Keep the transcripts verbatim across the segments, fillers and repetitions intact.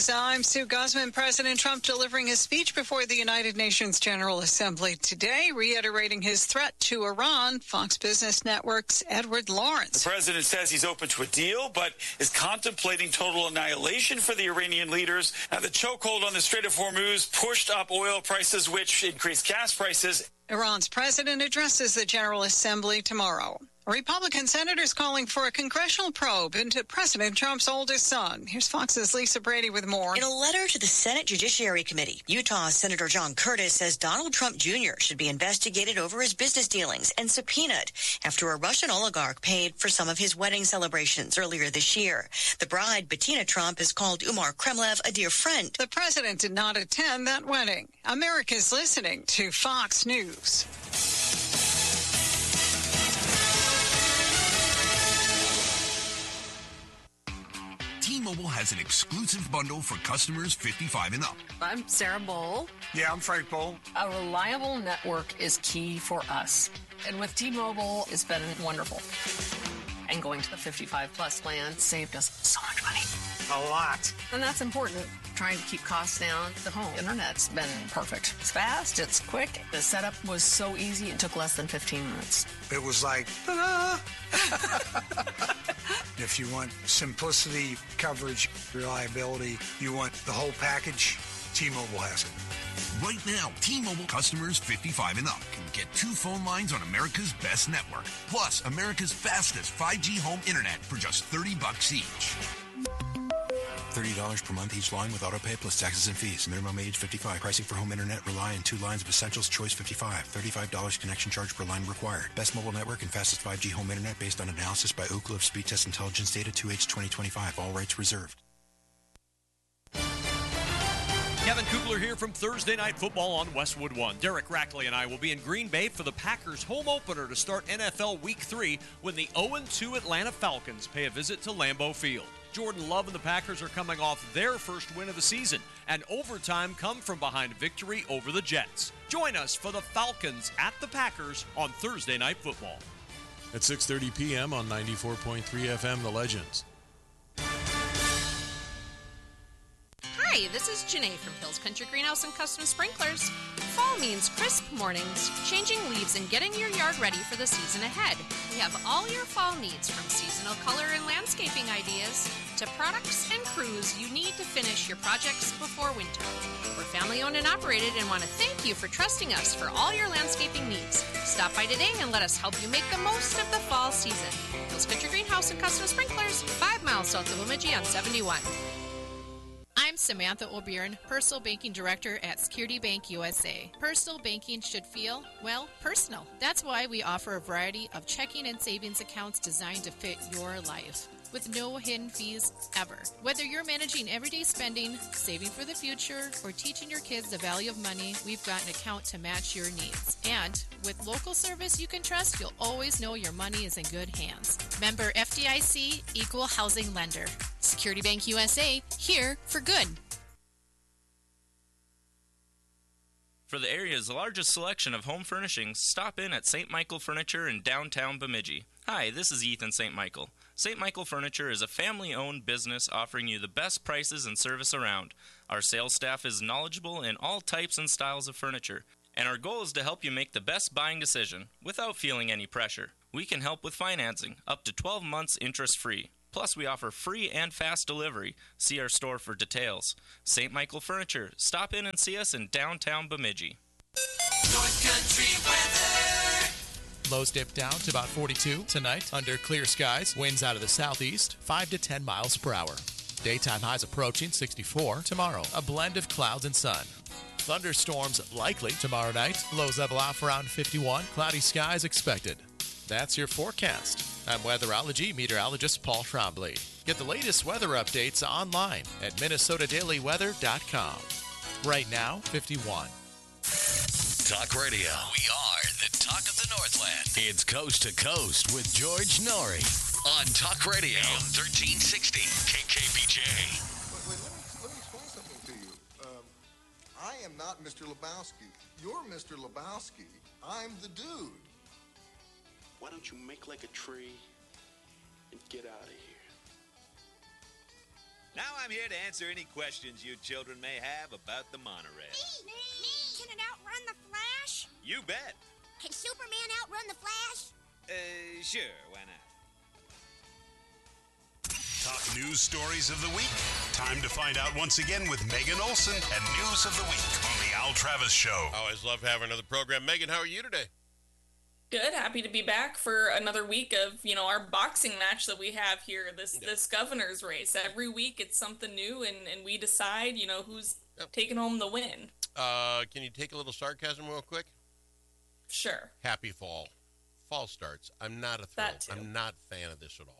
News. I'm Sue Guzman. President Trump delivering his speech before the United Nations General Assembly today, reiterating his threat to Iran. Fox Business Network's Edward Lawrence. The president says he's open to a deal, but is contemplating total annihilation for the Iranian leaders. Now, the chokehold on the Strait of Hormuz pushed up oil prices, which increased gas prices. Iran's president addresses the General Assembly tomorrow. Republican senators calling for a congressional probe into President Trump's oldest son. Here's Fox's Lisa Brady with more. In a letter to the Senate Judiciary Committee, Utah Senator John Curtis says Donald Trump Junior should be investigated over his business dealings and subpoenaed after a Russian oligarch paid for some of his wedding celebrations earlier this year. The bride, Bettina Trump, has called Umar Kremlev a dear friend. The president did not attend that wedding. America's listening to Fox News. T-Mobile has an exclusive bundle for customers fifty-five and up. I'm Sarah Bowl. Yeah, I'm Frank Bowl. A reliable network is key for us. And with T-Mobile, it's been wonderful. And going to the fifty-five plus plan saved us so much money. A lot. And that's important. Trying to keep costs down. The home internet's been perfect. It's fast, it's quick. The setup was so easy, it took less than fifteen minutes. It was like, ta-da! If you want simplicity, coverage, reliability, you want the whole package, T-Mobile has it. Right now, T-Mobile customers fifty-five and up can get two phone lines on America's best network, plus America's fastest five G home internet for just thirty bucks each. thirty dollars per month each line with autopay plus taxes and fees. Minimum age fifty-five. Pricing for home internet rely on two lines of Essentials Choice fifty-five. thirty-five dollars connection charge per line required. Best mobile network and fastest five G home internet based on analysis by Ookla of Speed Test Intelligence data two H twenty twenty-five. All rights reserved. Kevin Kugler here from Thursday Night Football on Westwood One. Derek Rackley and I will be in Green Bay for the Packers home opener to start N F L Week three when the oh and two Atlanta Falcons pay a visit to Lambeau Field. Jordan Love and the Packers are coming off their first win of the season, and overtime come from behind victory over the Jets. Join us for the Falcons at the Packers on Thursday Night Football. At six thirty p.m. on ninety-four point three F M, The Legends. Hi, this is Janae from Hills Country Greenhouse and Custom Sprinklers. Fall means crisp mornings, changing leaves, and getting your yard ready for the season ahead. We have all your fall needs, from seasonal color and landscaping ideas to products and crews you need to finish your projects before winter. We're family-owned and operated and want to thank you for trusting us for all your landscaping needs. Stop by today and let us help you make the most of the fall season. Hills Country Greenhouse and Custom Sprinklers, five miles south of Bemidji on seventy-one. I'm Samantha O'Byrne, Personal Banking Director at Security Bank U S A. Personal banking should feel, well, personal. That's why we offer a variety of checking and savings accounts designed to fit your life, with no hidden fees ever. Whether you're managing everyday spending, saving for the future, or teaching your kids the value of money, we've got an account to match your needs. And with local service you can trust, you'll always know your money is in good hands. Member F D I C, Equal Housing Lender. Security Bank U S A, here for good. For the area's largest selection of home furnishings, stop in at Saint Michael Furniture in downtown Bemidji. Hi, this is Ethan Saint Michael. Saint Michael Furniture is a family-owned business offering you the best prices and service around. Our sales staff is knowledgeable in all types and styles of furniture, and our goal is to help you make the best buying decision without feeling any pressure. We can help with financing, up to twelve months interest-free. Plus, we offer free and fast delivery. See our store for details. Saint Michael Furniture. Stop in and see us in downtown Bemidji. North Country weather. Lows dip down to about forty-two tonight under clear skies. Winds out of the southeast, five to ten miles per hour. Daytime highs approaching sixty-four. Tomorrow, a blend of clouds and sun. Thunderstorms likely tomorrow night. Lows level off around fifty-one. Cloudy skies expected. That's your forecast. I'm weatherology meteorologist Paul Trombley. Get the latest weather updates online at minnesota daily weather dot com. Right now, fifty-one. Talk Radio. We are the talk of the Northland. It's Coast to Coast with George Norrie on Talk Radio thirteen sixty K K B J. Wait, wait, let me, let me explain something to you. Um, I am not Mister Lebowski. You're Mister Lebowski. I'm the dude. Why don't you make like a tree and get out of here? Now I'm here to answer any questions you children may have about the monorail. Me, me, me. Can it outrun the Flash? You bet. Can Superman outrun the Flash? Uh, sure, why not? Top news stories of the week. Time to find out once again with Megan Olson and News of the Week on the Al Travis Show. Always love having another program. Megan, how are you today? Good. Happy to be back for another week of, you know, our boxing match that we have here, this yeah. this governor's race. Every week it's something new, and, and we decide, you know, who's yep. taking home the win. Uh, can you take a little sarcasm real quick? Sure. Happy fall. Fall starts. I'm not a thrill. I'm not a fan of this at all.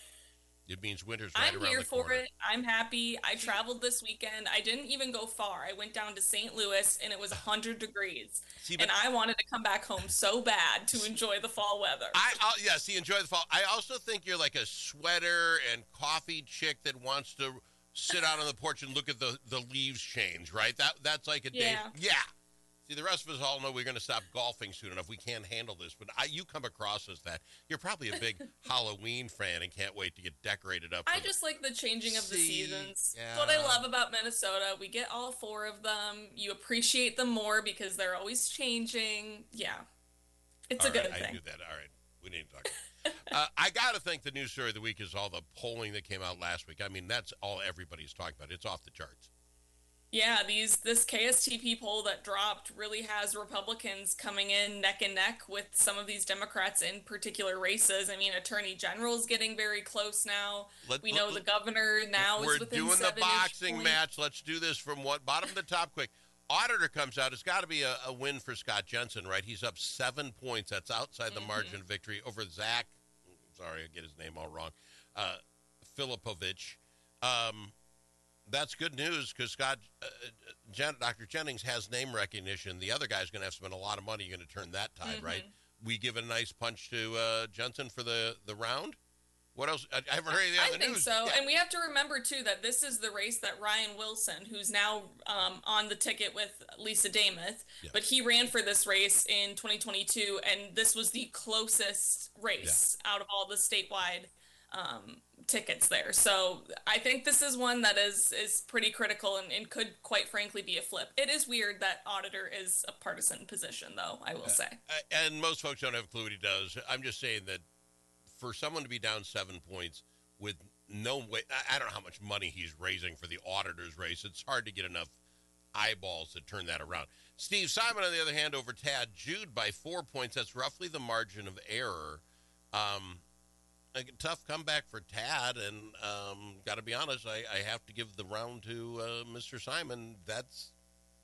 It means winter's right I'm around here the for corner. it. I'm happy. I traveled this weekend. I didn't even go far. I went down to Saint Louis, and it was one hundred degrees. See, and I wanted to come back home so bad to enjoy the fall weather. I I'll, yeah, see, enjoy the fall. I also think you're like a sweater and coffee chick that wants to sit out on the porch and look at the, the leaves change, right? That That's like a yeah. day. Yeah. See, the rest of us all know we're going to stop golfing soon enough. We can't handle this. But I, you come across as that. You're probably a big Halloween fan and can't wait to get decorated up. I just like the changing of the See, seasons. yeah. That's what I love about Minnesota. We get all four of them. You appreciate them more because they're always changing. Yeah. It's all a good right, thing. I knew that. All right. We need to talk. uh, I got to think the news story of the week is all the polling that came out last week. I mean, that's all everybody's talking about. It's off the charts. Yeah, these this K S T P poll that dropped really has Republicans coming in neck and neck with some of these Democrats in particular races. I mean, Attorney General's getting very close now. Let, we know let, the governor now we're is within doing seven the boxing points. match. Let's do this from what bottom to top quick. Auditor comes out. It's got to be a, a win for Scott Jensen, right? He's up seven points. That's outside the mm-hmm. margin of victory over Zach. Sorry, I get his name all wrong. Uh, Filipovich. Um, That's good news because Scott, uh, Jen, Doctor Jennings has name recognition. The other guy's going to have to spend a lot of money. You're going to turn that tide, mm-hmm. right? We give a nice punch to uh, Jensen for the, the round. What else? I, I haven't heard anything on the I think news. so. Yeah. And we have to remember, too, that this is the race that Ryan Wilson, who's now um, on the ticket with Lisa Damuth, yeah. but he ran for this race in twenty twenty-two, and this was the closest race yeah. out of all the statewide um, tickets there. So I think this is one that is is pretty critical and, and could quite frankly be a flip. It is weird that auditor is a partisan position, though, I will say. Uh, and most folks don't have a clue what he does. I'm just saying that for someone to be down seven points with no way, I don't know how much money he's raising for the auditor's race. It's hard to get enough eyeballs to turn that around. Steve Simon, on the other hand, over Tad Jude by four points. That's roughly the margin of error. Um, a tough comeback for Tad, and um, got to be honest, I, I have to give the round to uh, Mister Simon. That's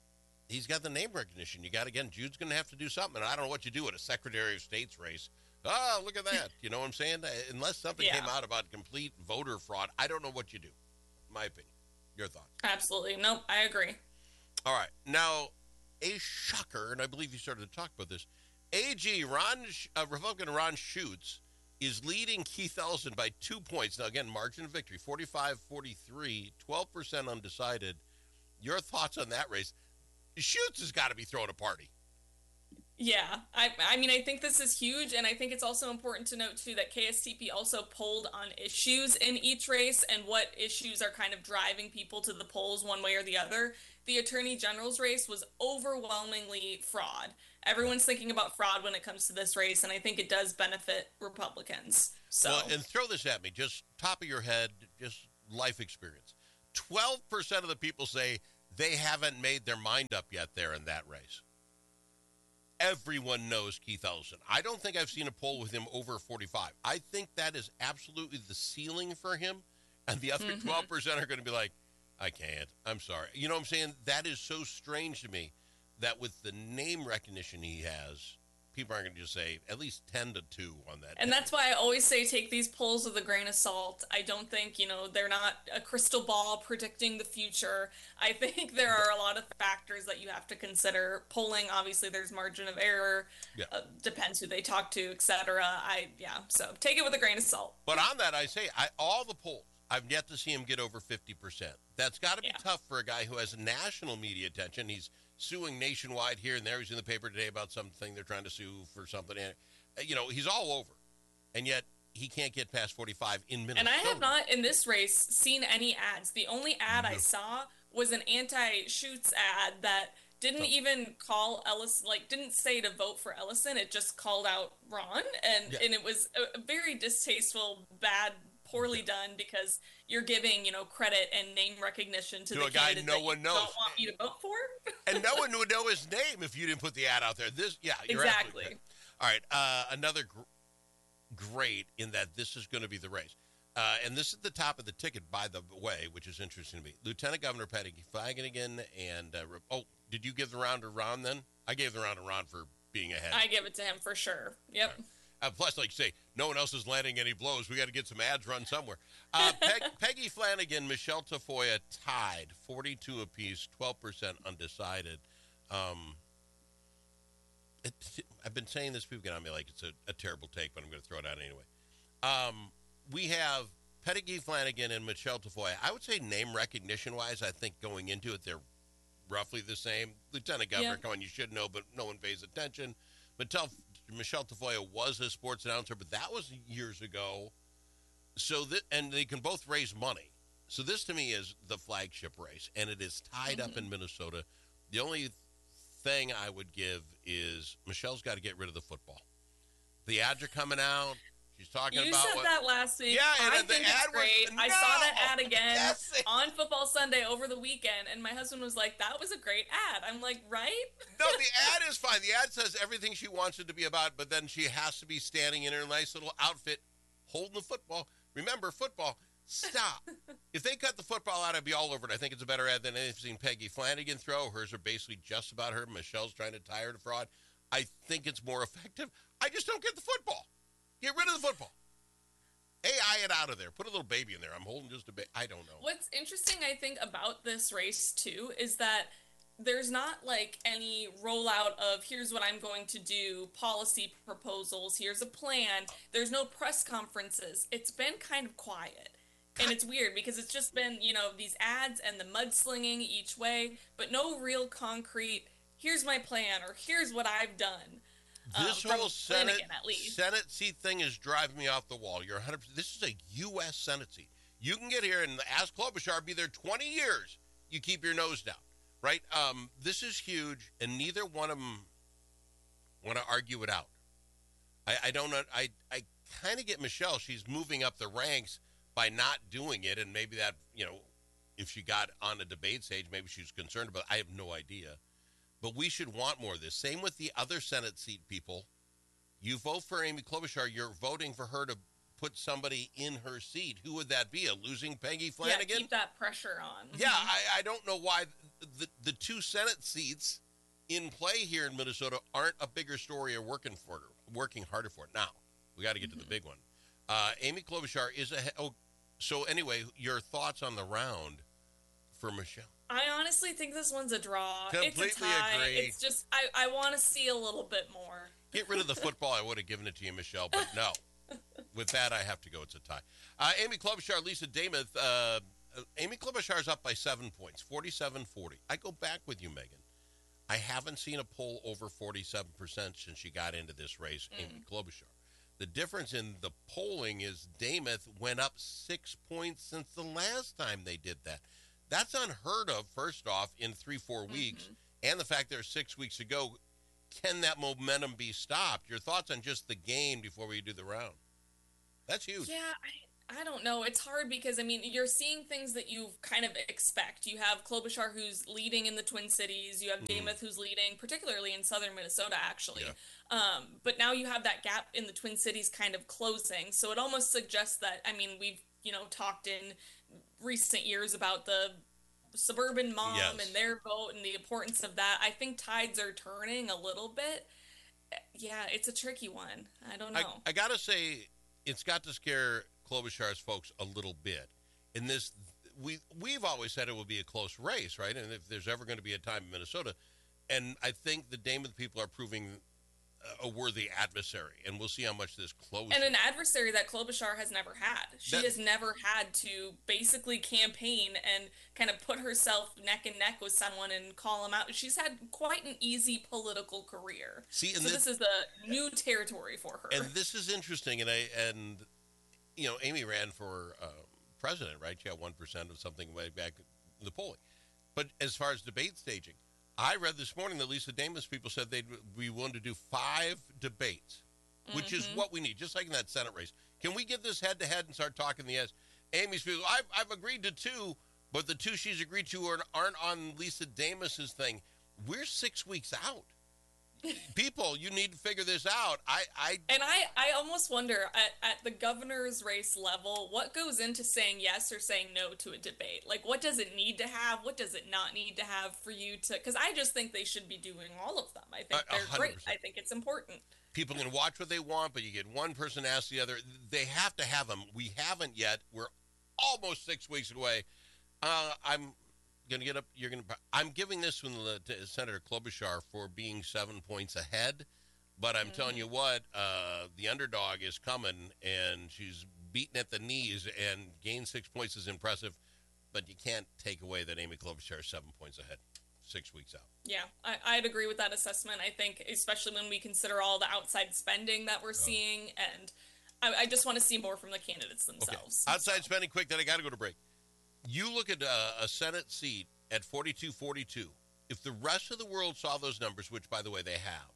he's got the name recognition. You got again, Jude's going to have to do something. And I don't know what you do at a Secretary of State's race. Oh, look at that. You know what I'm saying? Unless something yeah. came out about complete voter fraud, I don't know what you do. My opinion. Your thoughts? Absolutely. Nope, I agree. All right. Now, a shocker, and I believe you started to talk about this. A G, Ron, uh, Republican Ron Schutz is leading Keith Ellison by two points. Now, again, margin of victory, forty-five forty-three, twelve percent undecided. Your thoughts on that race? Schutz has got to be throwing a party. Yeah, I I mean, I think this is huge, and I think it's also important to note, too, that K S T P also polled on issues in each race and what issues are kind of driving people to the polls one way or the other. The Attorney General's race was overwhelmingly fraud. Everyone's thinking about fraud when it comes to this race, and I think it does benefit Republicans. So, well, and throw this at me, just top of your head, just life experience. twelve percent of the people say they haven't made their mind up yet there in that race. Everyone knows Keith Ellison. I don't think I've seen a poll with him over forty-five. I think that is absolutely the ceiling for him. And the other mm-hmm. twelve percent are going to be like, I can't. I'm sorry. You know what I'm saying? That is so strange to me that with the name recognition he has, people aren't going to just say at least ten to two on that. And that's why I always say take these polls with a grain of salt. I don't think, you know, they're not a crystal ball predicting the future. I think there are a lot of factors that you have to consider. Polling, obviously, there's margin of error. Yeah. Uh, depends who they talk to, et cetera. I, yeah, so take it with a grain of salt. But on that, I say, I, all the polls, I've yet to see him get over fifty percent. That's got to be yeah. tough for a guy who has national media attention. He's suing nationwide here and there. He's in the paper today about something they're trying to sue for something. You know, he's all over. And yet he can't get past forty-five in Minnesota. And I have not, in this race, seen any ads. The only ad no. I saw was an anti-Schutz ad that didn't oh. even call Ellison, like, didn't say to vote for Ellison. It just called out Ron. And, yeah. and it was a, a very distasteful, bad, poorly yeah. done, because you're giving, you know, credit and name recognition to, to the a guy no that one you knows. don't want me to vote for. And no one would know his name if you didn't put the ad out there. This, yeah, you're exactly. Right. All right, uh, another gr- great in that this is going to be the race. Uh, and this is the top of the ticket, by the way, which is interesting to me. Lieutenant Governor Patty Flanagan and, uh, oh, did you give the round to Ron then? I gave the round to Ron for being ahead. I give it to him for sure. Yep. Right. Uh, plus, like you say, no one else is landing any blows. We got to get some ads run somewhere. Uh, Peg, Peggy Flanagan, Michelle Tafoya tied, forty-two apiece, twelve percent undecided. Um, it, I've been saying this, people get on me like it's a, a terrible take, but I'm going to throw it out anyway. Um, we have Peggy Flanagan and Michelle Tafoya. I would say name recognition-wise, I think going into it, they're roughly the same. Lieutenant Governor, yeah. come on, you should know, but no one pays attention. Michelle, Michelle Tafoya was a sports announcer, but that was years ago. So that, and they can both raise money. So this to me is the flagship race, and it is tied mm-hmm. up in Minnesota. The only thing I would give is Michelle's got to get rid of the football. The ads are coming out. She's talking you about said what, that last week. Yeah, and I the think ad it's great. was, I no, saw that ad again yes. on Football Sunday over the weekend, and my husband was like, that was a great ad. I'm like, right? No, the ad is fine. The ad says everything she wants it to be about, but then she has to be standing in her nice little outfit holding the football. Remember, football, stop. If they cut the football out, I'd be all over it. I think it's a better ad than anything Peggy Flanagan throw. Hers are basically just about her. Michelle's trying to tie her to fraud. I think it's more effective. I just don't get the football. Get rid of the football. A I it out of there. Put a little baby in there. I'm holding just a baby. I don't know. What's interesting, I think, about this race, too, is that there's not, like, any rollout of here's what I'm going to do, policy proposals, here's a plan. There's no press conferences. It's been kind of quiet. And it's weird because it's just been, you know, these ads and the mudslinging each way, but no real concrete, here's my plan or here's what I've done. This um, whole Senate, Flanagan, at least. Senate seat thing is driving me off the wall. You're one hundred percent. This is a U S Senate seat. You can get here and ask Klobuchar, be there twenty years. You keep your nose down, right? Um, this is huge, and neither one of them want to argue it out. I, I don't know. I, I kind of get Michelle. She's moving up the ranks by not doing it, and maybe that, you know, if she got on a debate stage, maybe she was concerned about it. I have no idea. But we should want more of this. Same with the other Senate seat people. You vote for Amy Klobuchar, you're voting for her to put somebody in her seat. Who would that be? A losing Peggy Flanagan? Yeah, keep that pressure on. Yeah, I, I don't know why the, the two Senate seats in play here in Minnesota aren't a bigger story or working for her, working harder for it. Now, we got to get mm-hmm. to the big one. Uh, Amy Klobuchar is a... Oh, so anyway, your thoughts on the round for Michelle? I honestly think this one's a draw. Completely it's a tie. agree. It's just, I, I want to see a little bit more. Get rid of the football. I would have given it to you, Michelle, but no. With that, I have to go. It's a tie. Uh, Amy Klobuchar, Lisa Demuth. Uh, Amy Klobuchar's up by seven points, forty-seven forty. I go back with you, Megan. I haven't seen a poll over forty-seven percent since she got into this race, mm. Amy Klobuchar. The difference in the polling is Demuth went up six points since the last time they did that. That's unheard of, first off, in three, four weeks. Mm-hmm. And the fact there's six weeks ago, can that momentum be stopped? Your thoughts on just the game before we do the round? That's huge. Yeah, I, I don't know. It's hard because, I mean, you're seeing things that you kind of expect. You have Klobuchar, who's leading in the Twin Cities. You have mm-hmm. Demuth, who's leading, particularly in southern Minnesota, actually. Yeah. Um, but now you have that gap in the Twin Cities kind of closing. So it almost suggests that, I mean, we've, you know, talked in recent years about the suburban mom yes. and their vote and the importance of that. I think tides are turning a little bit. Yeah, it's a tricky one. I don't know. I, I gotta say, it's got to scare Klobuchar's folks a little bit. In this, we we've always said it will be a close race, right? And if there's ever going to be a time in Minnesota, and I think the Demuth people are proving a worthy adversary, and we'll see how much this closes. And an adversary that Klobuchar has never had. She that, has never had to basically campaign and kind of put herself neck and neck with someone and call him out. She's had quite an easy political career. See, and so this, this is a new territory for her. And this is interesting, and I and you know, Amy ran for uh, president, right? She got one percent of something way back in the polling. But as far as debate staging, I read this morning that Lisa Damas people said they'd be willing to do five debates, which mm-hmm. is what we need, just like in that Senate race. Can we get this head-to-head and start talking the as Amy's people? I've, I've agreed to two, but the two she's agreed to are, aren't on Lisa Damas's thing. We're six weeks out. People, you need to figure this out. I, I and I, I almost wonder at, at the governor's race level, what goes into saying yes or saying no to a debate? Like, what does it need to have? What does it not need to have for you to? Because I just think they should be doing all of them. I think they're one hundred percent great. I think it's important. People can watch what they want, but you get one person ask the other. They have to have them. We haven't yet. We're almost six weeks away. Uh, I'm. Going to get up. You're going to. I'm giving this one to Senator Klobuchar for being seven points ahead, but I'm mm-hmm. telling you what, uh, the underdog is coming, and she's beaten at the knees, and gained six points is impressive, but you can't take away that Amy Klobuchar is seven points ahead, six weeks out. Yeah, I, I'd agree with that assessment. I think, especially when we consider all the outside spending that we're oh. seeing, and I, I just want to see more from the candidates themselves. Okay. Outside so. spending, quick. Then I got to go to break. You look at a, a Senate seat at forty-two forty-two. If the rest of the world saw those numbers, which, by the way, they have,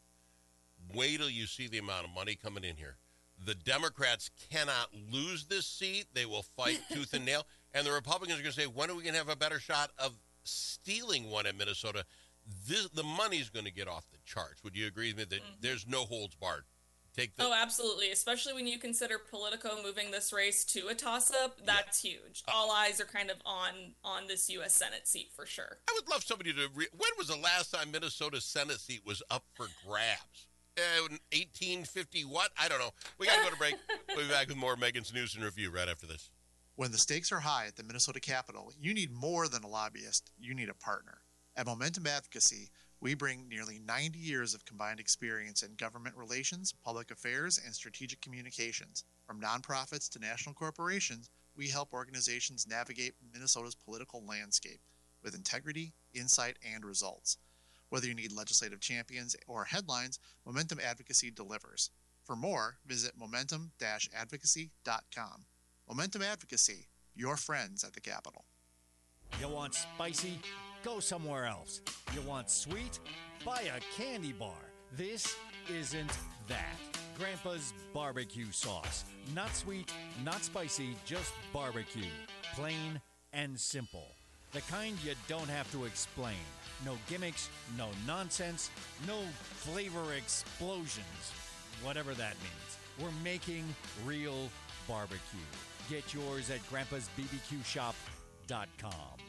wait till you see the amount of money coming in here. The Democrats cannot lose this seat. They will fight tooth and nail. And the Republicans are going to say, when are we going to have a better shot of stealing one in Minnesota? This, the money's going to get off the charts. Would you agree with me that mm-hmm. there's no holds barred? Take the- oh, absolutely. Especially when you consider Politico moving this race to a toss-up, that's yeah. huge. All eyes are kind of on on this U S Senate seat for sure. I would love somebody to. Re- when was the last time Minnesota's Senate seat was up for grabs? Uh, eighteen fifty what? I don't know. We got to go to break. We'll be back with more Megan's News and Review right after this. When the stakes are high at the Minnesota Capitol, you need more than a lobbyist. You need a partner. At Momentum Advocacy, we bring nearly ninety years of combined experience in government relations, public affairs, and strategic communications. From nonprofits to national corporations, we help organizations navigate Minnesota's political landscape with integrity, insight, and results. Whether you need legislative champions or headlines, Momentum Advocacy delivers. For more, visit momentum dash advocacy dot com. Momentum Advocacy, your friends at the Capitol. You want spicy? Go somewhere else. You want sweet? Buy a candy bar. This isn't that. Grandpa's barbecue sauce. Not sweet, not spicy, just barbecue. Plain and simple. The kind you don't have to explain. No gimmicks, no nonsense, no flavor explosions. Whatever that means. We're making real barbecue. Get yours at grandpas b b q shop dot com.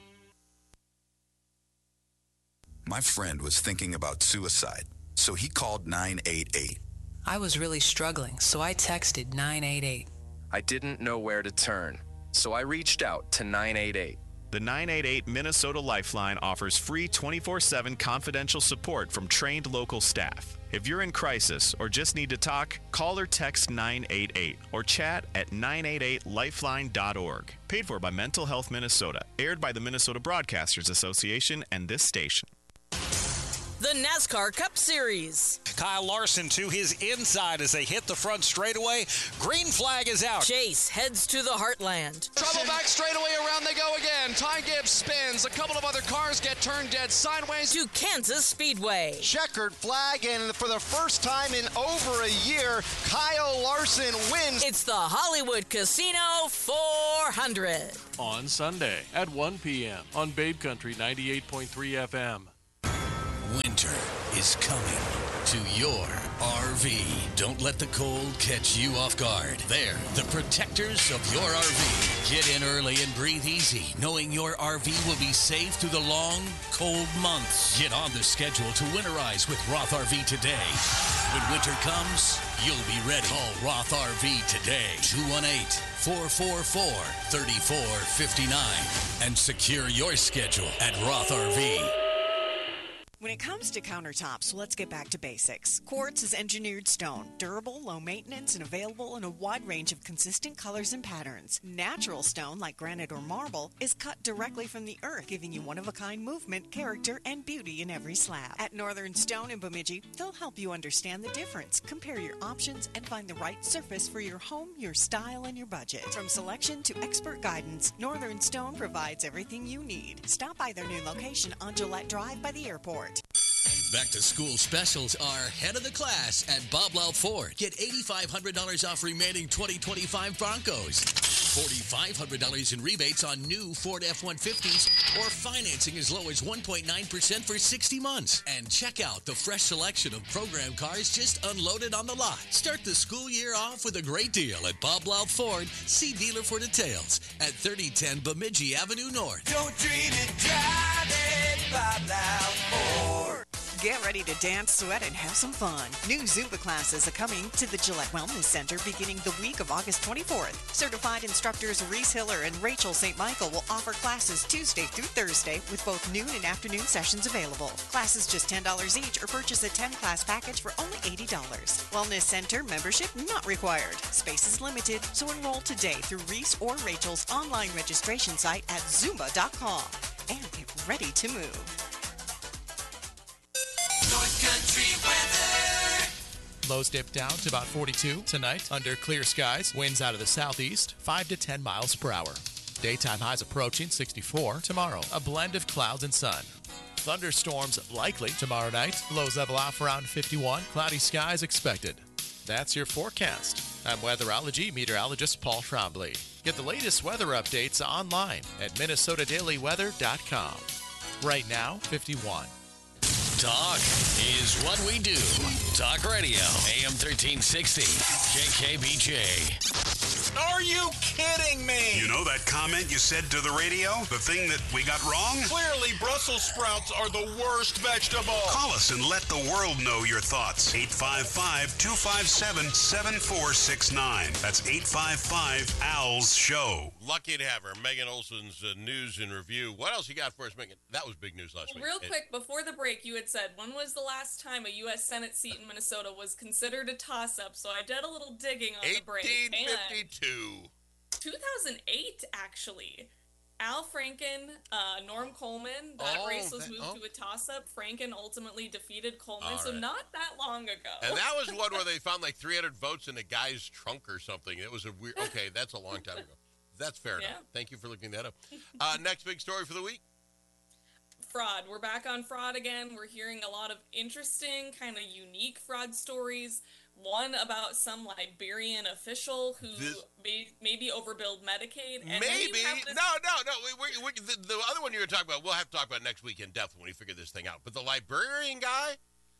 My friend was thinking about suicide, so he called nine eight eight. I was really struggling, so I texted nine eight eight. I didn't know where to turn, so I reached out to nine eight eight. The nine eight eight Minnesota Lifeline offers free twenty-four seven confidential support from trained local staff. If you're in crisis or just need to talk, call or text nine eight eight or chat at nine eight eight lifeline dot org. Paid for by Mental Health Minnesota. Aired by the Minnesota Broadcasters Association and this station. The NASCAR Cup Series. Kyle Larson to his inside as they hit the front straightaway. Green flag is out. Chase heads to the Heartland. Trouble back straightaway, around they go again. Ty Gibbs spins. A couple of other cars get turned dead sideways. To Kansas Speedway. Checkered flag, and for the first time in over a year, Kyle Larson wins. It's the Hollywood Casino four hundred. On Sunday at one p.m. on Babe Country ninety-eight point three F M. Winter is coming to your R V. Don't let the cold catch you off guard. They're the protectors of your R V. Get in early and breathe easy, knowing your R V will be safe through the long, cold months. Get on the schedule to winterize with Roth R V today. When winter comes, you'll be ready. Call Roth R V today. two one eight, four four four, three four five nine and secure your schedule at Roth R V. When it comes to countertops, let's get back to basics. Quartz is engineered stone, durable, low maintenance, and available in a wide range of consistent colors and patterns. Natural stone, like granite or marble, is cut directly from the earth, giving you one-of-a-kind movement, character, and beauty in every slab. At Northern Stone in Bemidji, they'll help you understand the difference, compare your options, and find the right surface for your home, your style, and your budget. From selection to expert guidance, Northern Stone provides everything you need. Stop by their new location on Gillette Drive by the airport. Back to school specials are head of the class at Bob Louth Ford. Get eight thousand five hundred dollars off remaining twenty twenty-five Broncos, four thousand five hundred dollars in rebates on new Ford F one fifties, or financing as low as one point nine percent for sixty months. And check out the fresh selection of program cars just unloaded on the lot. Start the school year off with a great deal at Bob Louth Ford. See dealer for details at thirty ten Bemidji Avenue North. Don't dream it, drive it, Bob Louth Ford. Get ready to dance, sweat, and have some fun. New Zumba classes are coming to the Gillette Wellness Center beginning the week of August twenty-fourth. Certified instructors Reese Hiller and Rachel Saint Michael will offer classes Tuesday through Thursday with both noon and afternoon sessions available. Classes just ten dollars each, or purchase a ten-class package for only eighty dollars. Wellness Center membership not required. Space is limited, so enroll today through Reese or Rachel's online registration site at zumba dot com and get ready to move. North Country weather. Lows dip down to about forty-two tonight under clear skies. Winds out of the southeast, five to ten miles per hour. Daytime highs approaching sixty-four tomorrow. A blend of clouds and sun. Thunderstorms likely tomorrow night. Lows level off around fifty-one. Cloudy skies expected. That's your forecast. I'm weatherology meteorologist Paul Trombley. Get the latest weather updates online at minnesota daily weather dot com. Right now, fifty-one. Talk is what we do. Talk Radio, A M thirteen sixty, K K B J. Are you kidding me? You know that comment you said to the radio? The thing that we got wrong? Clearly, Brussels sprouts are the worst vegetable. Call us and let the world know your thoughts. eight five five, two five seven, seven four six nine. That's eight five five, A L S show. Lucky to have her. Megan Olson's uh, news and review. What else you got for us, Megan? That was big news last week. Real It- quick, before the break, you had said, when was the last time a U S Senate seat in Minnesota was considered a toss-up? So I did a little digging on the break. eighteen And fifty-two. two thousand eight, actually. Al Franken, uh, Norm Coleman, that Oh, race was that- moved oh. to a toss-up. Franken ultimately defeated Coleman, All so right. not that long ago. And that was one where they found like three hundred votes in a guy's trunk or something. It was a weird. Okay, that's a long time ago. That's fair Yeah. enough. Thank you for looking that up. Uh, next big story for the week. Fraud. We're back on fraud again. We're hearing a lot of interesting, kind of unique fraud stories. One about some Liberian official who This- may, maybe overbilled Medicaid. And then Maybe. you have this- No, no, no. We, we, we, the, the other one you were talking about, we'll have to talk about next week in depth when we figure this thing out. But the Liberian guy,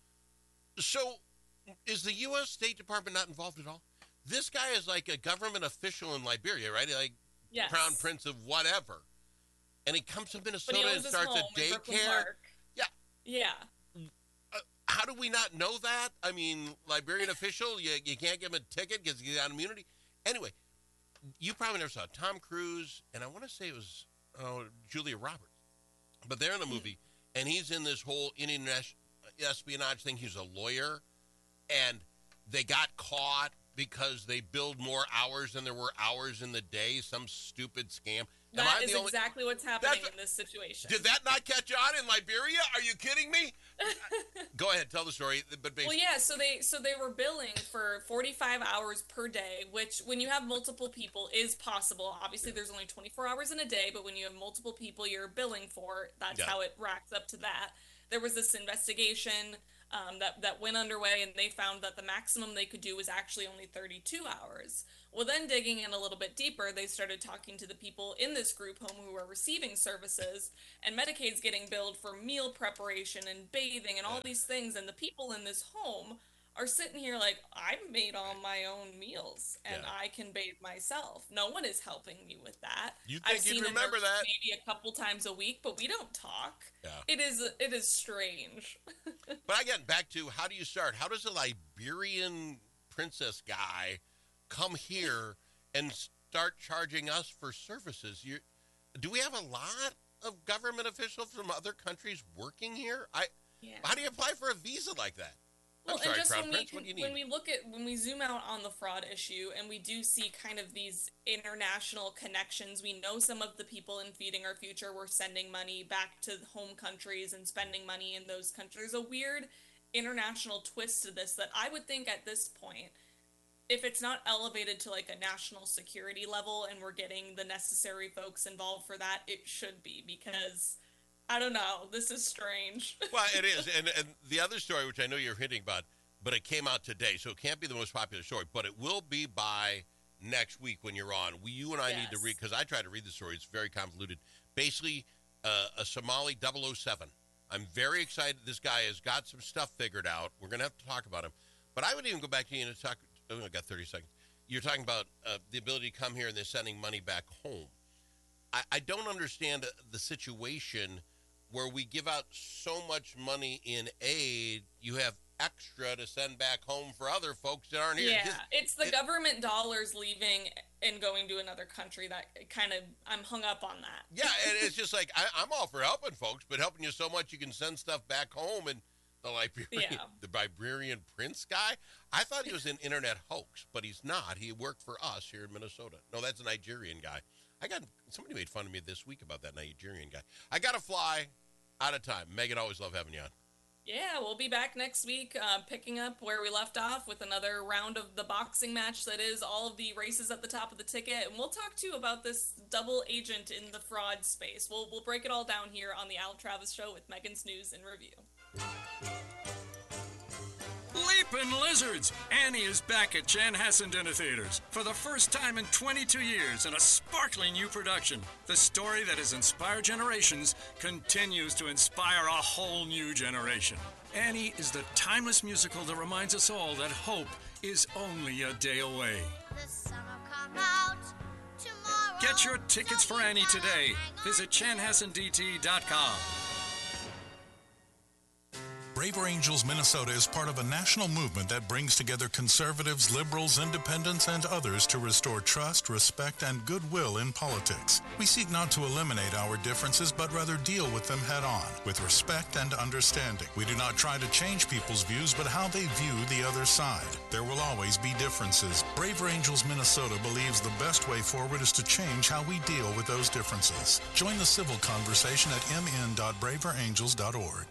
so is the U S State Department not involved at all? This guy is like a government official in Liberia, right? Like Yes. Crown Prince of whatever. And he comes to But he Minnesota owns and his starts home a in Brooklyn daycare. Park. Yeah. Yeah. Uh, how do we not know that? I mean, Liberian official, you, you can't give him a ticket because he's got immunity. Anyway, you probably never saw it. Tom Cruise, and I want to say it was uh, Julia Roberts. But they're in the movie, and he's in this whole Indian es- espionage thing. He's a lawyer, and they got caught because they billed more hours than there were hours in the day, some stupid scam. Am That I is the only- exactly what's happening That's- in this situation. Did that not catch on in Liberia? Are you kidding me? Go ahead, tell the story. But basically, Well, yeah, so they so they were billing for forty-five hours per day, which when you have multiple people is possible. Obviously, there's only twenty-four hours in a day, but when you have multiple people you're billing for, that's Yeah. how it racks up to that. There was this investigation um, that, that went underway, and they found that the maximum they could do was actually only thirty-two hours. Well, then digging in a little bit deeper, they started talking to the people in this group home who were receiving services, and Medicaid's getting billed for meal preparation and bathing and all these things, and the people in this home are sitting here like, I made all my own meals, and Yeah. I can bathe myself. No one is helping me with that. You think I've you'd seen a remember nurse that? maybe a couple times a week, but we don't talk. Yeah. It is it is strange. But again, back to how do you start? How does a Liberian princess guy come here and start charging us for services? You, do we have a lot of government officials from other countries working here? I Yeah. How do you apply for a visa like that? Well, I'm sorry, and just Crown when Prince, we, what do you need? when we look at, when we zoom out on the fraud issue and we do see kind of these international connections, we know some of the people in Feeding Our Future were sending money back to home countries and spending money in those countries. There's a weird international twist to this that I would think at this point, if it's not elevated to like a national security level and we're getting the necessary folks involved for that, it should be, because I don't know, this is strange. Well, it is. And, and the other story, which I know you're hinting about, but it came out today, so it can't be the most popular story, but it will be by next week when you're on. We, you and I yes. need to read, because I tried to read the story. It's very convoluted. Basically, uh, a Somali double oh seven. I'm very excited this guy has got some stuff figured out. We're going to have to talk about him. But I would even go back to you and talk. Oh, I got thirty seconds. You're talking about uh, the ability to come here and they're sending money back home. I, I don't understand the situation where we give out so much money in aid, you have extra to send back home for other folks that aren't here. Yeah, Just, it's the it, government dollars leaving and going to another country that kind of, I'm hung up on that. Yeah, and it's just like, I, I'm all for helping folks, but helping you so much you can send stuff back home. And the Liberian, yeah. the Liberian Prince guy, I thought he was an internet hoax, but he's not. He worked for us here in Minnesota. No, that's a Nigerian guy. I got, somebody made fun of me this week about that Nigerian guy. I got to fly. Out of time. Megan, always love having you on. Yeah, we'll be back next week, uh, picking up where we left off with another round of the boxing match that is all of the races at the top of the ticket. And we'll talk, too, about this double agent in the fraud space. We'll, we'll break it all down here on the Al Travis Show with Megan's News and Review. Leapin' Lizards! Annie is back at Chanhassen Dinner Theaters for the first time in twenty-two years in a sparkling new production. The story that has inspired generations continues to inspire a whole new generation. Annie is the timeless musical that reminds us all that hope is only a day away. The sun will come out tomorrow. Get your tickets for Annie today. Visit chanhassen d t dot com. Braver Angels Minnesota is part of a national movement that brings together conservatives, liberals, independents, and others to restore trust, respect, and goodwill in politics. We seek not to eliminate our differences, but rather deal with them head on, with respect and understanding. We do not try to change people's views, but how they view the other side. There will always be differences. Braver Angels Minnesota believes the best way forward is to change how we deal with those differences. Join the civil conversation at m n dot braver angels dot org.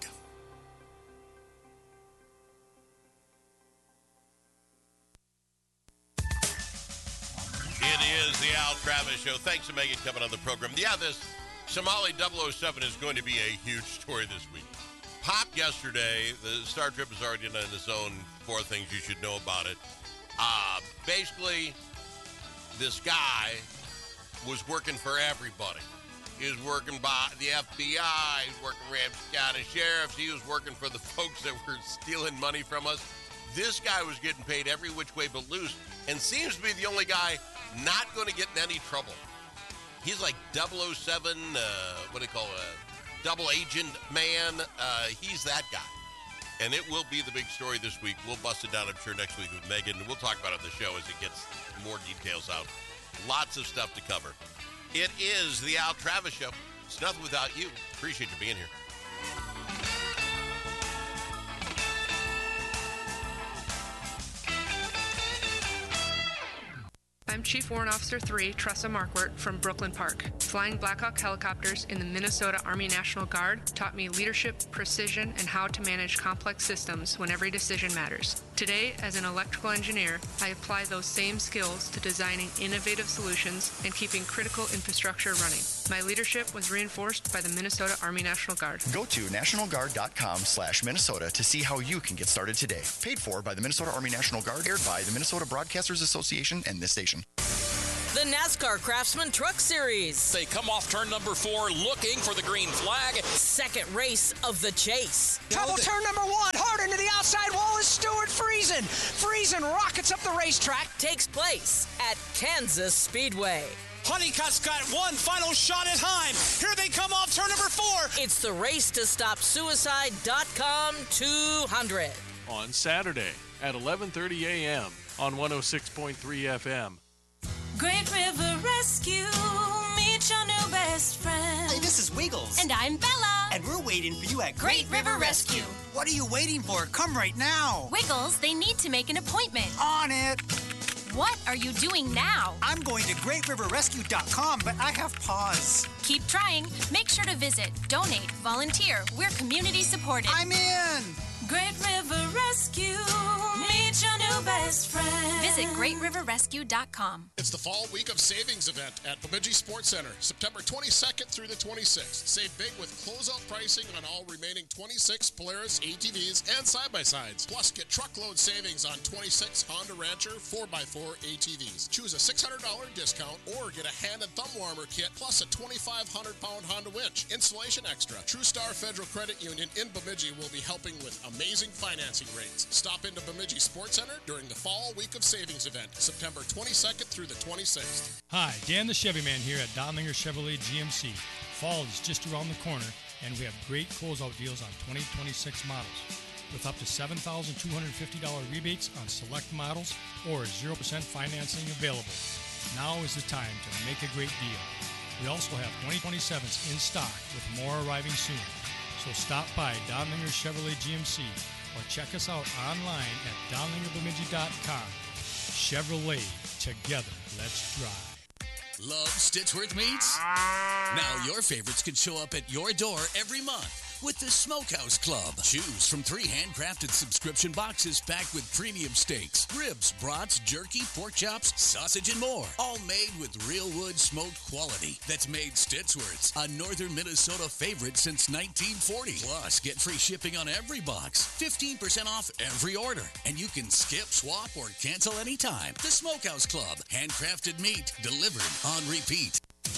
It is the Al Travis Show. Thanks to Megan coming on the program. Yeah, this Somali double oh seven is going to be a huge story this week. Popped yesterday. The Star Trip is already in its own four things you should know about it. Uh, basically, this guy was working for everybody. He was working by the F B I. He was working for Ramsey County Sheriffs. He was working for the folks that were stealing money from us. This guy was getting paid every which way but loose, and seems to be the only guy not going to get in any trouble. He's like double oh seven, uh, what do they call it, double agent man. Uh, he's that guy. And it will be the big story this week. We'll bust it down, I'm sure, next week with Megan. We'll talk about it on the show as it gets more details out. Lots of stuff to cover. It is the Al Travis Show. It's nothing without you. Appreciate you being here. I'm Chief Warrant Officer three, Tressa Markwart from Brooklyn Park. Flying Black Hawk helicopters in the Minnesota Army National Guard taught me leadership, precision, and how to manage complex systems when every decision matters. Today, as an electrical engineer, I apply those same skills to designing innovative solutions and keeping critical infrastructure running. My leadership was reinforced by the Minnesota Army National Guard. Go to national guard dot com slash Minnesota to see how you can get started today. Paid for by the Minnesota Army National Guard, aired by the Minnesota Broadcasters Association and this station. The NASCAR Craftsman Truck Series. They come off turn number four looking for the green flag. Second race of the chase. Trouble turn number one. Hard into the outside wall is Stuart Friesen. Friesen rockets up the racetrack. Takes place at Kansas Speedway. Honeycutt's got one final shot at time. Here they come off turn number four. It's the Race to Stop Suicide dot com two hundred. On Saturday at eleven thirty a.m. on one oh six point three F M. Great River Rescue, meet your new best friend. Hey, this is Wiggles. And I'm Bella. And And we're waiting for you at Great River Rescue. What are you waiting for? Come right now. Wiggles, they need to make an appointment. On it. What are you doing now? I'm going to great river rescue dot com, but I have pause. Keep trying. Make sure to visit, donate, volunteer. We're community supported. I'm in. Great River Rescue. Meet your new best friend. Visit great river rescue dot com. It's the Fall Week of Savings event at Bemidji Sports Center, September twenty-second through the twenty-sixth. Save big with closeout pricing on all remaining twenty-six Polaris A T Vs and side-by-sides. Plus, get truckload savings on twenty-six Honda Rancher four by four A T Vs. Choose a six hundred dollars discount or get a hand and thumb warmer kit plus a twenty-five hundred pound Honda winch. Installation extra. True Star Federal Credit Union in Bemidji will be helping with amazing financing rates. Stop into Bemidji Sports Center during the Fall Week of Savings event, September twenty-second through the twenty-sixth. Hi, Dan the Chevy Man here at Donlinger Chevrolet G M C. Fall is just around the corner, and we have great closeout deals on twenty twenty-six models. With up to seven thousand two hundred fifty dollars rebates on select models or zero percent financing available. Now is the time to make a great deal. We also have twenty twenty-sevens in stock with more arriving soon. So stop by Donlinger Chevrolet G M C or check us out online at donlinger bemidji dot com. Chevrolet, together, let's drive. Love Stitchworth Meats? Now your favorites can show up at your door every month with the Smokehouse Club. Choose from three handcrafted subscription boxes packed with premium steaks, ribs, brats, jerky, pork chops, sausage, and more. All made with real wood smoked quality that's made Stitchworth's a northern Minnesota favorite since nineteen forty. Plus, get free shipping on every box, fifteen percent off every order, and you can skip, swap, or cancel anytime. The Smokehouse Club. Handcrafted meat delivered on repeat.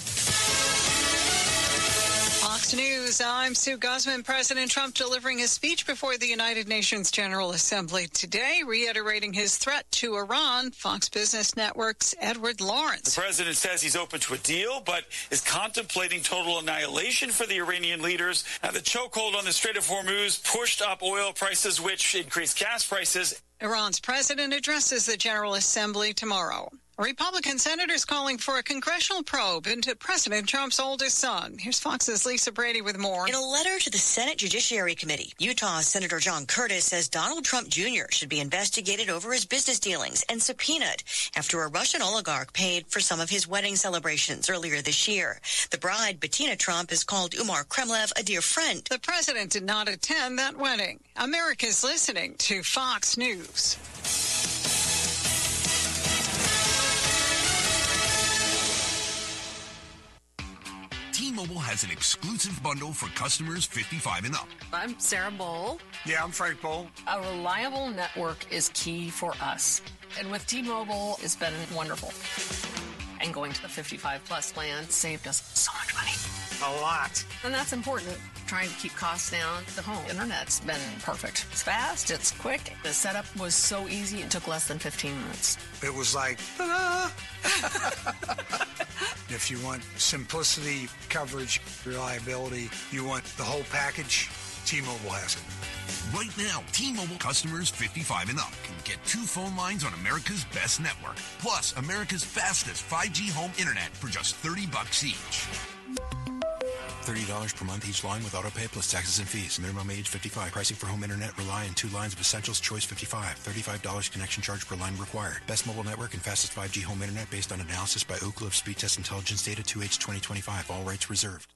Fox News, I'm Sue Guzman. President Trump delivering his speech before the United Nations General Assembly today, reiterating his threat to Iran. Fox Business Network's Edward Lawrence. The president says he's open to a deal, but is contemplating total annihilation for the Iranian leaders. Now, the chokehold on the Strait of Hormuz pushed up oil prices, which increased gas prices. Iran's president addresses the General Assembly tomorrow. Republican senators calling for a congressional probe into President Trump's oldest son. Here's Fox's Lisa Brady with more. In a letter to the Senate Judiciary Committee, Utah Senator John Curtis says Donald Trump Junior should be investigated over his business dealings and subpoenaed after a Russian oligarch paid for some of his wedding celebrations earlier this year. The bride, Bettina Trump, has called Umar Kremlev a dear friend. The president did not attend that wedding. America's listening to Fox News. T-Mobile has an exclusive bundle for customers fifty-five and up. I'm Sarah Bowl. Yeah, I'm Frank Bowl. A reliable network is key for us. And with T-Mobile, it's been wonderful. And going to the fifty-five plus plan saved us so much money. A lot. And that's important. Trying to keep costs down. The home internet's been perfect. It's fast, it's quick. The setup was so easy, it took less than fifteen minutes. It was like, ta-da! If you want simplicity, coverage, reliability, you want the whole package, T-Mobile has it. Right now, T-Mobile customers fifty-five and up can get two phone lines on America's best network, plus America's fastest five G home internet for just thirty bucks each. thirty dollars per month each line with autopay plus taxes and fees. Minimum age fifty-five. Pricing for home internet rely on two lines of Essentials Choice fifty-five. thirty-five dollars connection charge per line required. Best mobile network and fastest five G home internet based on analysis by Ookla of Speed Test Intelligence data two H twenty twenty-five. All rights reserved.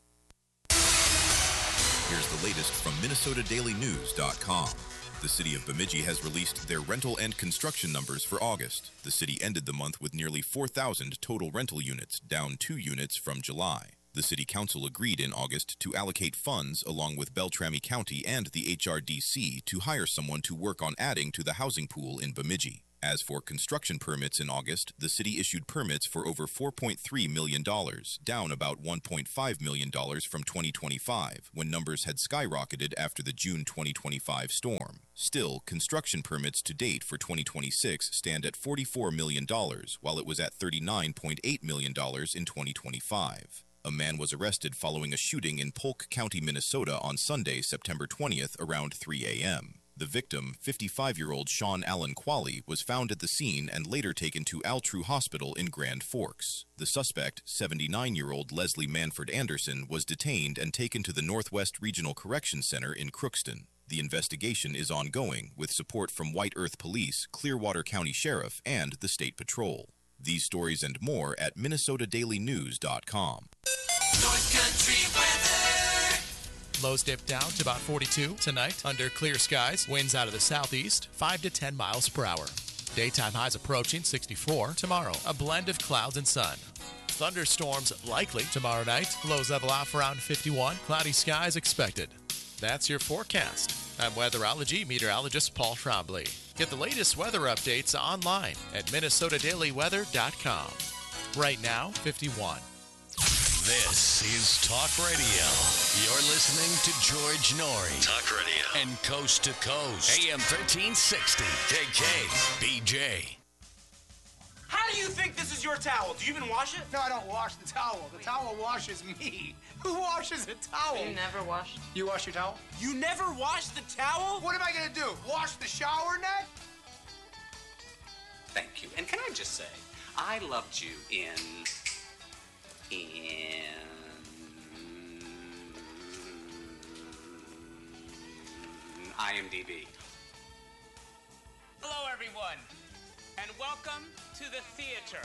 Here's the latest from Minnesota Daily News dot com. The city of Bemidji has released their rental and construction numbers for August. The city ended the month with nearly four thousand total rental units, down two units from July. The City Council agreed in August to allocate funds, along with Beltrami County and the H R D C, to hire someone to work on adding to the housing pool in Bemidji. As for construction permits in August, the city issued permits for over four point three million dollars, down about one point five million dollars from twenty twenty-five, when numbers had skyrocketed after the June twenty twenty-five storm. Still, construction permits to date for twenty twenty-six stand at forty-four million dollars, while it was at thirty-nine point eight million dollars in twenty twenty-five. A man was arrested following a shooting in Polk County, Minnesota on Sunday, September twentieth, around three a.m. The victim, fifty-five-year-old Sean Allen Qualley, was found at the scene and later taken to Altru Hospital in Grand Forks. The suspect, seventy-nine-year-old Leslie Manford Anderson, was detained and taken to the Northwest Regional Correction Center in Crookston. The investigation is ongoing with support from White Earth Police, Clearwater County Sheriff, and the State Patrol. These stories and more at Minnesota Daily News dot com. North Country weather. Lows dip down to about forty-two tonight under clear skies. Winds out of the southeast, five to ten miles per hour. Daytime highs approaching sixty-four. Tomorrow, a blend of clouds and sun. Thunderstorms likely tomorrow night. Lows level off around fifty-one. Cloudy skies expected. That's your forecast. I'm weatherology meteorologist Paul Trombley. Get the latest weather updates online at Minnesota Daily Weather dot com. Right now, fifty-one. This is Talk Radio. You're listening to George Norrie. Talk Radio. And Coast to Coast. A M thirteen sixty. K K B J. How do you think this is your towel? Do you even wash it? No, I don't wash the towel. The towel washes me. Who washes a towel? You never washed. You wash your towel? You never wash the towel? What am I gonna do? Wash the shower net? Thank you. And can I just say, I loved you in... in... IMDb. Hello, everyone, and welcome to the theater.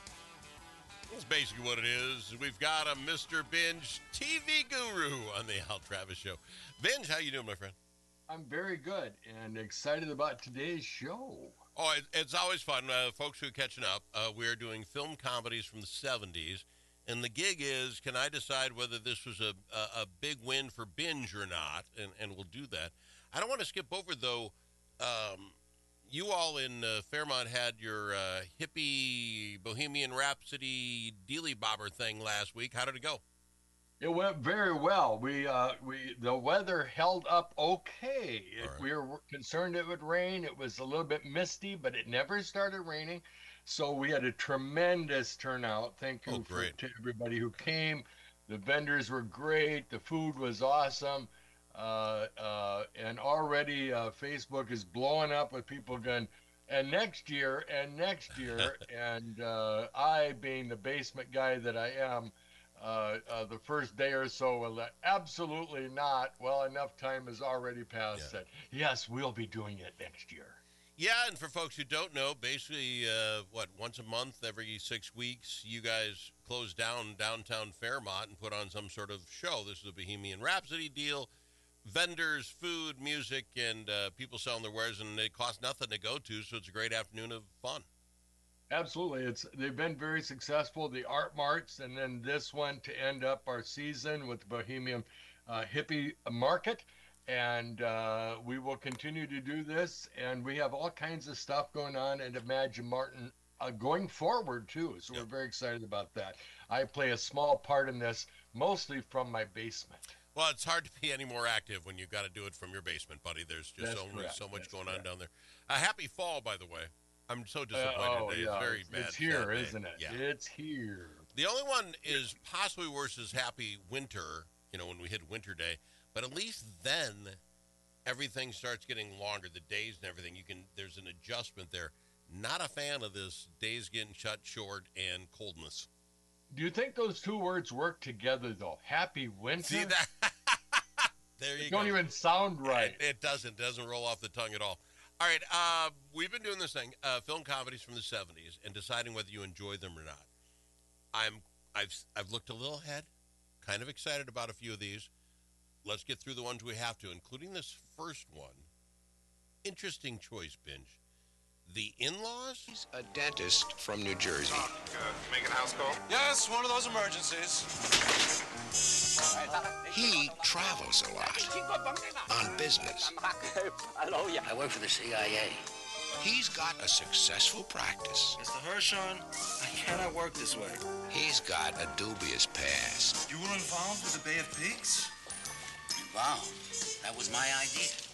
That's basically what it is. We've got a Mister Binge T V guru on the Al Travis Show. Binge, how you doing, my friend? I'm very good and excited about today's show. Oh, it, it's always fun. Uh, folks who are catching up, uh, we are doing film comedies from the seventies, and the gig is, can I decide whether this was a, a, a big win for Binge or not, and, and we'll do that. I don't want to skip over, though, um, you all in uh, Fairmont had your uh, hippie Bohemian Rhapsody dealy bobber thing last week. How did it go? It went very well. We uh, we the weather held up okay. It, right. We were concerned it would rain. It was a little bit misty, but it never started raining. So we had a tremendous turnout. Thank you oh, for, to everybody who came. The vendors were great. The food was awesome. Uh, uh, and already uh, Facebook is blowing up with people going, and next year, and next year. and uh, I, being the basement guy that I am, uh, uh, the first day or so, will absolutely not. Well, enough time has already passed yeah. that, yes, we'll be doing it next year. Yeah, and for folks who don't know, basically, uh, what, once a month, every six weeks, you guys close down downtown Fairmont and put on some sort of show. This is a Bohemian Rhapsody deal. Vendors, food, music, and uh, people selling their wares, and it costs nothing to go to, so it's a great afternoon of fun. Absolutely. It's they've been very successful, the art marts, and then this one to end up our season with the Bohemian uh, Hippie Market. And uh, we will continue to do this, and we have all kinds of stuff going on at Imagine Martin uh, going forward, too. So yep. we're very excited about that. I play a small part in this, mostly from my basement. Well, it's hard to be any more active when you've got to do it from your basement, buddy. There's just That's only correct. so much That's going correct. on down there. A happy fall, by the way. I'm so disappointed Uh, oh, today. yeah. It's very it's, bad. It's here, bad isn't it? Yeah. It's here. The only one is possibly worse is Happy Winter, you know, when we hit Winter Day. But at least then everything starts getting longer, the days and everything. You can there's an adjustment there. Not a fan of this days getting shut short and coldness. Do you think those two words work together, though? Happy Winter? See that? There you it go. Don't even sound right. It, it doesn't. It doesn't roll off the tongue at all. All right. Uh, we've been doing this thing, uh, film comedies from the seventies, and deciding whether you enjoy them or not. I'm, I've, I've looked a little ahead, kind of excited about a few of these. Let's get through the ones we have to, including this first one. Interesting choice, Binge. The In-Laws? He's a dentist from New Jersey. Uh, making a house call? Yes, one of those emergencies. He travels a lot on business. Hello, yeah. I work for the C I A. He's got a successful practice. Mister Hershon, I cannot work this way. He's got a dubious past. You were involved with the Bay of Pigs? Involved? That was my idea.